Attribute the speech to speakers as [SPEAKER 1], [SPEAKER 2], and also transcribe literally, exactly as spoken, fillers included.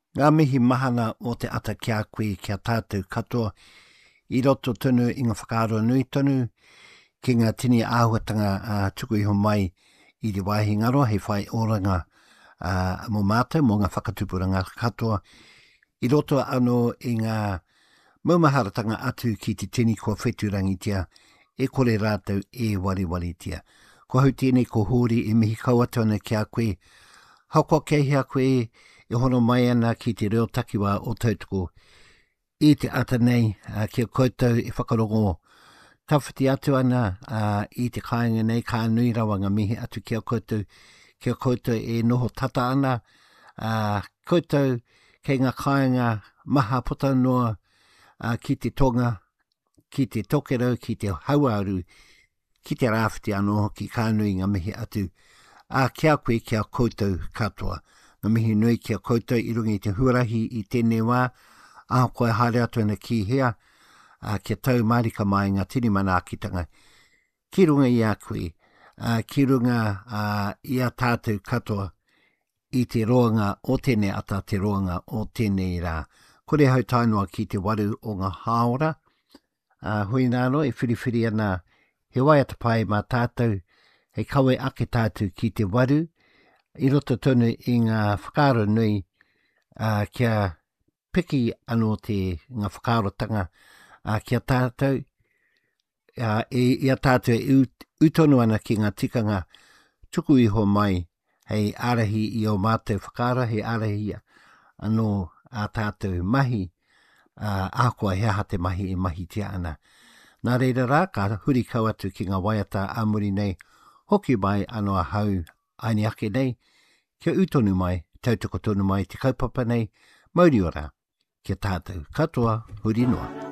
[SPEAKER 1] Ngā mihi mahana o te ata kia koe kia tātou katoa i roto tonu i ngā whakaaro nui tonu ki ngā tini āhuatanga uh, tuku iho mai i te waihi ngaro hei whai oranga uh, mō mātou mō ngā whakatupuranga katoa i roto anō i ngā maumaharatanga atu ki te tini kua wheturangi tia e kore rātou e wari wari tia. Ko hau tēnei ko hōri i mihi kauatona kia koe hauko kehia koe i hono mai ana ki te reo takiwa o tautoko i te ata nei uh, kia koutou i whakarongo tawhiti atu ana uh, i te kāinga nei kā nui rawa ngā mihi atu kia koutou kia koutou e noho tata ana uh, koutou kei ngā kāinga maha pota noa uh, ki te tonga ki te tokerau ki te hauaru ki te rāwhiti anō ki kā nui ngā mihi atu a uh, kia koe kia koutou katoa. Ngā mihi nui kia koutou i rungi te huarahi i tēnei wā, a koe haere atu ana ki hea, uh, kia tau marika mai ngā tini mana akitanga. Ki runga i a koe, uh, ki runga uh, i a tātou katoa i te roanga o tēnei ata te roanga o tēnei rā. Kore hau tainua ki te waru o ngā haora, uh, hui nāno e whiriwhiri ana he waiata pai mā tātou, hei kawe ake tātou ki te waru, i roto tonu i ngā whakaaro nui uh, kia piki anō te ngā whakaarotanga uh, kia tātou uh, e, ia tātou e ut, utonu ana ki ngā tikanga tuku iho mai hei arahi i o mātou whakaara, hei arahi anō a tātou mahi uh, ākua hea te mahi e mahi tia ana. Nā reira rā, ka huri kau atu ki ngā waiata āmuri nei hoki mai anō a hau aini ake nei, kia utonu mai, tautoko tonu mai, te kaupapa nei, mauri ora, kia tātou katoa, huri noa.